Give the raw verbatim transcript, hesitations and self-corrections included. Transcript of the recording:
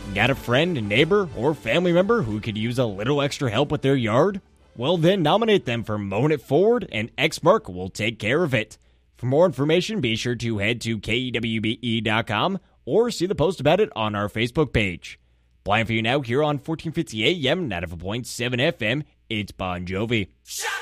Got a friend, neighbor, or family member who could use a little extra help with their yard? Well, then nominate them for Mowing It Forward, and Exmark will take care of it. For more information, be sure to head to K E W B E dot com or see the post about it on our Facebook page. Playing for you now here on fourteen fifty A M, ninety-four point seven F M, it's Bon Jovi.